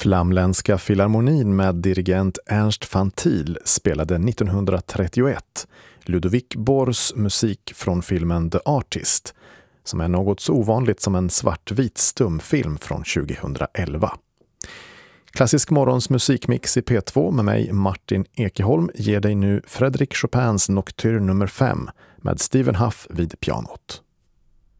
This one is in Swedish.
Flamländska filharmonin med dirigent Ernst van Thiel spelade 1931 Ludovic Bors musik från filmen The Artist, som är något så ovanligt som en svartvit stumfilm från 2011. Klassisk morgons musikmix i P2 med mig Martin Ekeholm ger dig nu Frédéric Chopins Nocturne nummer 5 med Stephen Huff vid pianot.